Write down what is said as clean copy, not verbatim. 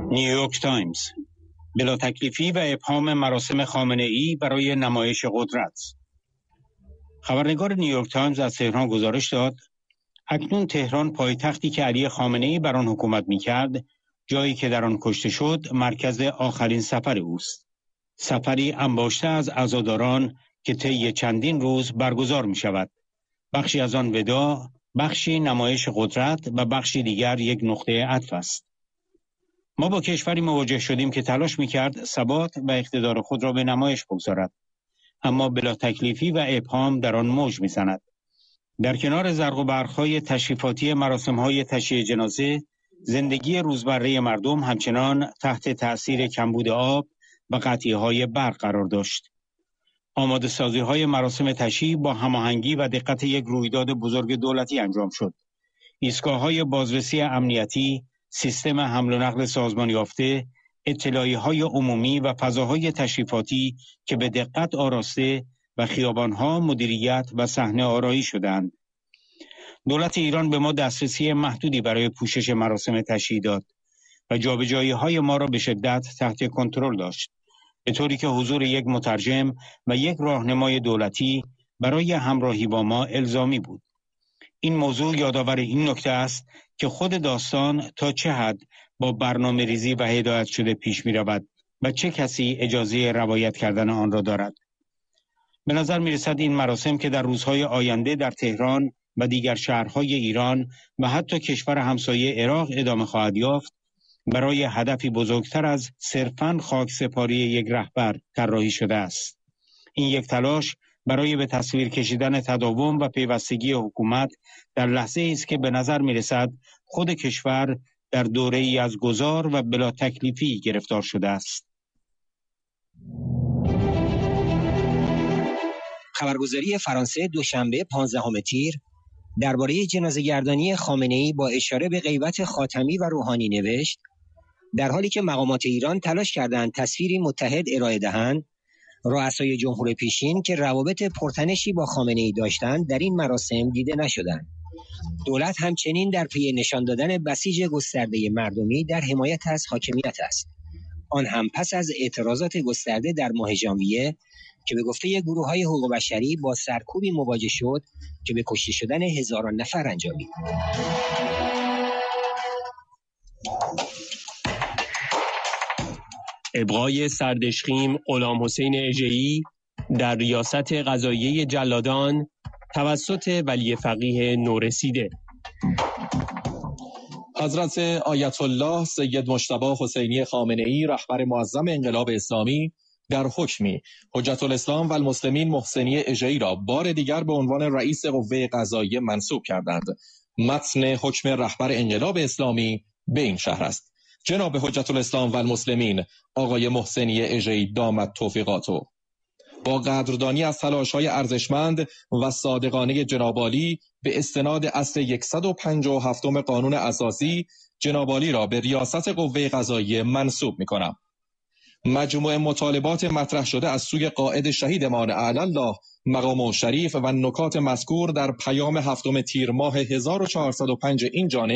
نیویورک تایمز: بلا تکلیفی و ابهام مراسم خامنه‌ای برای نمایش قدرت. خبرنگار نیویورک تایمز از تهران گزارش داد اکنون تهران، پایتختی که علی خامنه‌ای بر آن حکومت می‌کرد، جایی که در آن کشته شد، مرکز آخرین سفر اوست. سفری انباشته از عزاداران که طی چندین روز برگزار می‌شود. بخشی از آن وداع، بخشی نمایش قدرت و بخشی دیگر یک نقطه عطف است. ما با کشوری مواجه شدیم که تلاش می‌کرد ثبات و اقتدار خود را به نمایش بگذارد، اما بلا تکلیفی و ابهام در آن موج می‌زند. در کنار زرق و برق‌های تشریفاتی مراسم‌های تشییع جنازه، زندگی روزمره مردم همچنان تحت تأثیر کمبود آب و قطعی‌های برق قرار داشت. آماده سازی‌های مراسم تشییع با هماهنگی و دقت یک رویداد بزرگ دولتی انجام شد. ایستگاه‌های بازرسی امنیتی، سیستم حمل و نقل سازمان یافته، اطلاعیه‌های عمومی و فضاهای تشریفاتی که به دقت آراسته و خیابان‌ها مدیریت و صحنه آرایی شدند. دولت ایران به ما دسترسی محدودی برای پوشش مراسم تشییع داد و جابجایی‌های ما را به شدت تحت کنترل داشت، به طوری که حضور یک مترجم و یک راهنمای دولتی برای همراهی با ما الزامی بود. این موضوع یادآور این نکته است که خود داستان تا چه حد با برنامه ریزی و هدایت شده پیش می رود و چه کسی اجازه روایت کردن آن را دارد. به نظر می رسد این مراسم که در روزهای آینده در تهران و دیگر شهرهای ایران و حتی کشور همسایه عراق ادامه خواهد یافت، برای هدفی بزرگتر از صرفاً خاکسپاری یک رهبر طراحی شده است. این یک تلاش برای به تصویر کشیدن تداوم و پیوستگی حکومت در لحظه‌ای است که به نظر می‌رسد خود کشور در دوره‌ای از گذار و بلا تکلیفی گرفتار شده است. خبرگزاری فرانسه دوشنبه 15 تیر درباره جنازه‌گردانی خامنه‌ای با اشاره به غیبت خاتمی و روحانی نوشت: در حالی که مقامات ایران تلاش کردند تصویری متحد ارائه دهند، رؤسای جمهور پیشین که روابط پرتنشی با خامنه‌ای داشتند در این مراسم دیده نشدند. دولت همچنین در پی نشان دادن بسیج گسترده مردمی در حمایت از حاکمیت است. آن هم پس از اعتراضات گسترده در ماه ژانویه که به گفته گروه‌های حقوق بشری با سرکوبی مواجه شد که به کشته شدن هزاران نفر انجامید. ابقای سردشخیم غلامحسین اژه‌ای در ریاست قضاییه جلادان توسط ولی فقیه نورسیده. حضرت آیت الله سید مجتبی حسینی خامنه‌ای رهبر معظم انقلاب اسلامی در حکمی حجت الاسلام و المسلمین محسنی اژه‌ای را بار دیگر به عنوان رئیس قوه قضاییه منصوب کردند. متن حکم رهبر انقلاب اسلامی به این شهر است: جناب حجت الاسلام و المسلمین آقای محسنی اژه‌ای دامت توفیقاتو، با قدردانی از تلاش‌های ارزشمند و صادقانه جناب عالی به استناد اصل 157 قانون اساسی، جناب عالی را به ریاست قوه قضاییه منصوب می‌کنم. مجموع مطالبات مطرح شده از سوی قائد شهیدمان اعلی الله مقامه شریف و نکات مذکور در پیام 7 تیر ماه 1405 این جانب